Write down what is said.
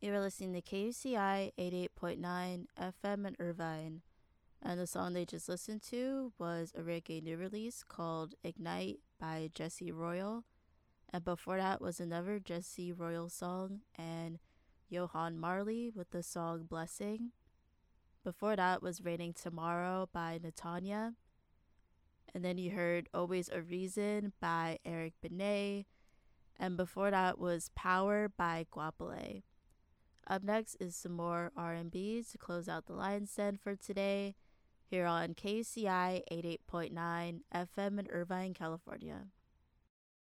You're listening to KUCI 88.9 FM in Irvine, and the song they just listened to was a reggae new release called Ignite by Jesse Royal, and before that was another Jesse Royal song and Johan Marley with the song Blessing. Before that was Raining Tomorrow by Natanya, and then you heard Always a Reason by Eric Benet, and before that was Power by Guapale. Up next is some more R&B to close out the Lion's Den for today, here on KUCI 88.9 FM in Irvine, California.